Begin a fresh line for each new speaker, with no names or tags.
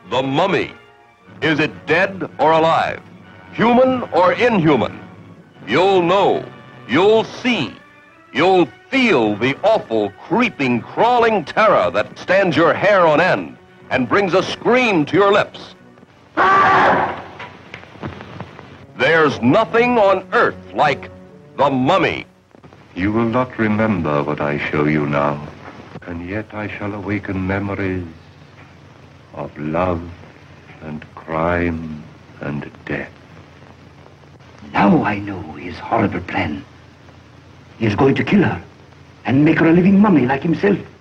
The mummy. Is it dead or alive? Human or inhuman? You'll know. You'll see. You'll feel the awful, creeping, crawling terror that stands your hair on end and brings a scream to your lips. There's nothing on earth like the mummy.
You will not remember what I show you now, and yet I shall awaken memories of love and crime and death.
Now I know his horrible plan. He is going to kill her and make her a living mummy like himself.